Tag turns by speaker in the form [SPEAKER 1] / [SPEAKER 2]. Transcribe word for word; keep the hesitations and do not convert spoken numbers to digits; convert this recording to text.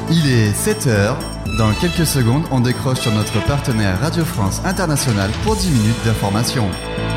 [SPEAKER 1] Il est sept heures. Dans quelques secondes, on décroche sur notre partenaire Radio France Internationale pour dix minutes d'information.